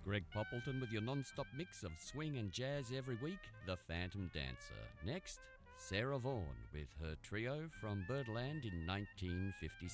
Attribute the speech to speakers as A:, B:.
A: Greg Poppleton with your non-stop mix of swing and jazz every week, The Phantom Dancer. Next, Sarah Vaughan with her trio from Birdland in 1956.